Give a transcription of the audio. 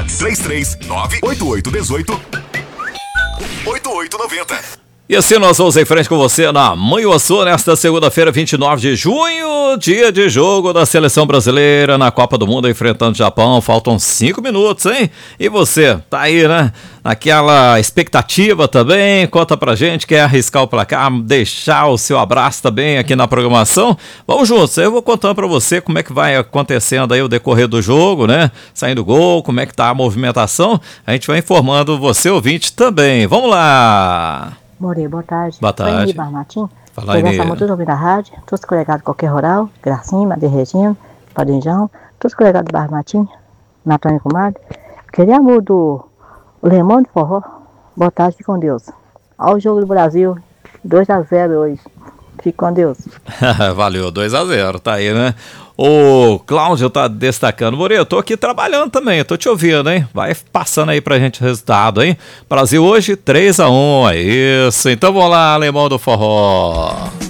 33988188890. E assim nós vamos em frente com você na Manhuaçu nesta segunda-feira, 29 de junho, dia de jogo da Seleção Brasileira na Copa do Mundo enfrentando o Japão. Faltam 5 minutos, hein? E você, tá aí, né? Naquela expectativa também, conta pra gente, quer arriscar o placar, deixar o seu abraço também aqui na programação? Vamos juntos, eu vou contando pra você como é que vai acontecendo aí o decorrer do jogo, né? Saindo gol, como é que tá a movimentação, a gente vai informando você, ouvinte, também. Vamos lá! Morei, boa tarde. Boa tarde. Bar Martim. Fala aí, Conversa muito ouvindo a rádio. Todos colegados de qualquer rural. Gracinha, Madeira Regina, Padrinjão. Todos colegados do Bar Martim. Natânia Comadre. Queria amor do Lemão de Forró. Boa tarde, fique com Deus. Ao jogo do Brasil. 2-0 hoje. Fique com Deus. Valeu, 2-0, tá aí, né? O Cláudio tá destacando. Moreira, eu tô aqui trabalhando também, eu tô te ouvindo, hein? Vai passando aí pra gente o resultado, hein? Brasil hoje, 3-1, é isso. Então vamos lá, Alemão do Forró.